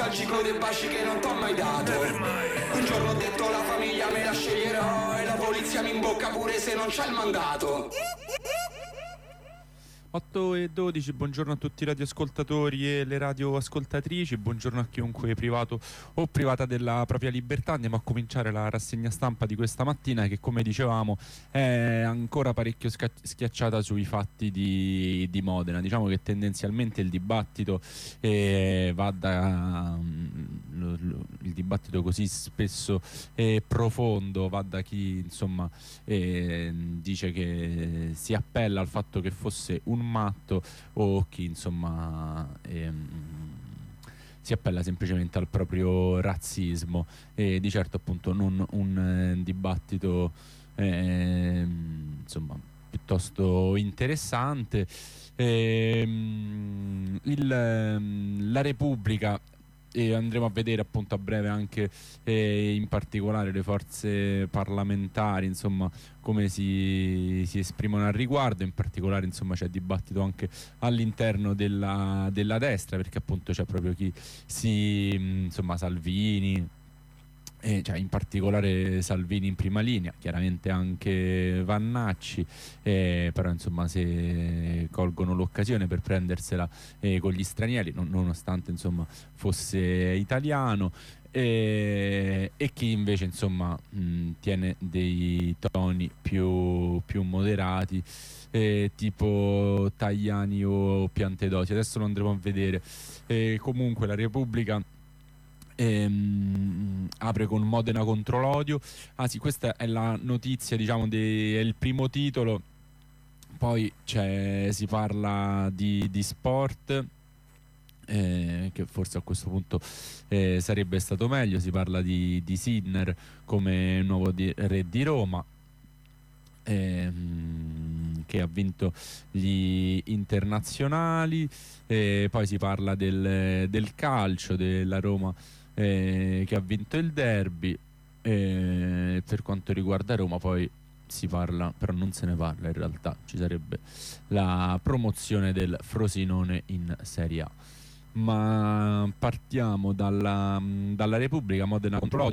nostalgico dei baci che non t'ho mai dato. Un giorno ho detto la famiglia me la sceglierò e la polizia mi imbocca pure se non c'ha il mandato. 8:12, buongiorno a tutti i radioascoltatori e le radioascoltatrici, buongiorno a chiunque privato o privata della propria libertà. Andiamo a cominciare la rassegna stampa di questa mattina che, come dicevamo, è ancora parecchio schiacciata sui fatti di Modena. Diciamo che tendenzialmente il dibattito va da il dibattito così spesso profondo va da chi insomma dice che si appella al fatto che fosse un matto, o chi insomma si appella semplicemente al proprio razzismo, e di certo appunto non un dibattito insomma piuttosto interessante. La Repubblica, e andremo a vedere appunto a breve anche in particolare le forze parlamentari insomma come si esprimono al riguardo. In particolare insomma c'è dibattito anche all'interno della destra, perché appunto c'è proprio chi insomma Salvini, cioè in particolare Salvini in prima linea, chiaramente anche Vannacci, però insomma se colgono l'occasione per prendersela con gli stranieri, nonostante insomma fosse italiano, e chi invece insomma tiene dei toni più moderati, tipo Tajani o Piantedosi. Adesso lo andremo a vedere. Comunque la Repubblica apre con Modena contro l'odio. Ah sì, questa è la notizia, diciamo, è il primo titolo. Poi si parla di sport, che forse a questo punto sarebbe stato meglio. Si parla di Sinner come nuovo re di Roma, che ha vinto gli internazionali. Poi si parla del calcio, della Roma che ha vinto il derby. Per quanto riguarda Roma poi si parla, però non se ne parla in realtà, ci sarebbe la promozione del Frosinone in Serie A. Ma partiamo dalla Repubblica. Modena contro l'odio.